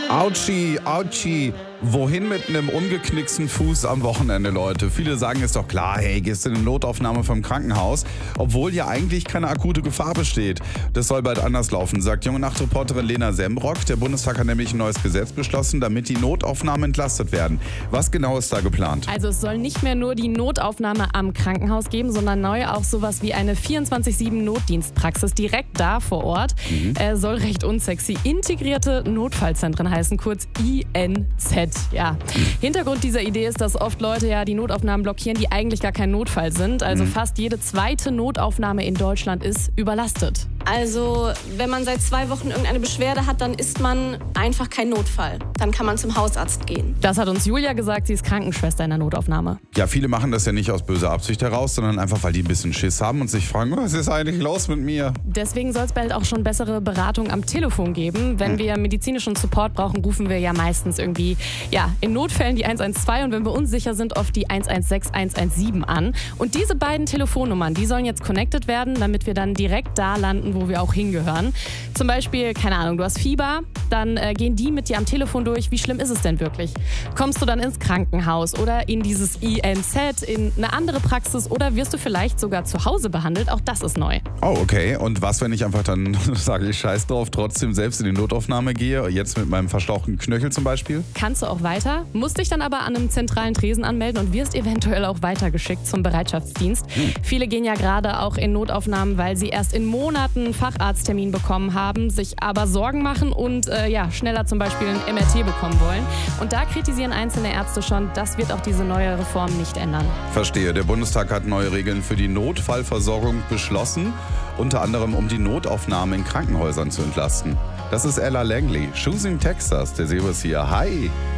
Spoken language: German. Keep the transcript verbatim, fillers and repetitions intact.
Autschi, Autschi. Wohin mit einem umgeknicksten Fuß am Wochenende, Leute? Viele sagen, ist doch klar, hey, gehst in eine Notaufnahme vom Krankenhaus, obwohl ja eigentlich keine akute Gefahr besteht. Das soll bald anders laufen, sagt Junge Nacht-Reporterin Lena Semrock. Der Bundestag hat nämlich ein neues Gesetz beschlossen, damit die Notaufnahmen entlastet werden. Was genau ist da geplant? Also es soll nicht mehr nur die Notaufnahme am Krankenhaus geben, sondern neu auch sowas wie eine vierundzwanzig sieben Notdienstpraxis direkt da vor Ort. Mhm. Äh, soll recht unsexy. Integrierte Notfallzentren heißen kurz I N Z. Ja. Hintergrund dieser Idee ist, dass oft Leute ja die Notaufnahmen blockieren, die eigentlich gar kein Notfall sind. Also mhm. fast jede zweite Notaufnahme in Deutschland ist überlastet. Also wenn man seit zwei Wochen irgendeine Beschwerde hat, dann ist man einfach kein Notfall. Dann kann man zum Hausarzt gehen. Das hat uns Julia gesagt, sie ist Krankenschwester in der Notaufnahme. Ja, viele machen das ja nicht aus böser Absicht heraus, sondern einfach, weil die ein bisschen Schiss haben und sich fragen, was ist eigentlich los mit mir? Deswegen soll es bald auch schon bessere Beratung am Telefon geben. Wenn hm. wir medizinischen Support brauchen, rufen wir ja meistens irgendwie ja, in Notfällen die eins eins zwei und wenn wir unsicher sind, oft die eins eins sechs, eins eins sieben an. Und diese beiden Telefonnummern, die sollen jetzt connected werden, damit wir dann direkt da landen, wo wir auch hingehören. Zum Beispiel, keine Ahnung, du hast Fieber, dann äh, gehen die mit dir am Telefon durch, wie schlimm ist es denn wirklich? Kommst du dann ins Krankenhaus oder in dieses I N Z, in eine andere Praxis oder wirst du vielleicht sogar zu Hause behandelt? Auch das ist neu. Oh, okay. Und was, wenn ich einfach dann, sage ich scheiß drauf, trotzdem selbst in die Notaufnahme gehe, jetzt mit meinem verstauchten Knöchel zum Beispiel? Kannst du auch weiter, musst dich dann aber an einem zentralen Tresen anmelden und wirst eventuell auch weitergeschickt zum Bereitschaftsdienst. Hm. Viele gehen ja gerade auch in Notaufnahmen, weil sie erst in Monaten Facharzttermin bekommen haben, sich aber Sorgen machen und äh, ja, schneller zum Beispiel ein M R T bekommen wollen. Und da kritisieren einzelne Ärzte schon, das wird auch diese neue Reform nicht ändern. Verstehe. Der Bundestag hat neue Regeln für die Notfallversorgung beschlossen, unter anderem um die Notaufnahme in Krankenhäusern zu entlasten. Das ist Ella Langley, Choosing Texas, der Sebas hier. Hi!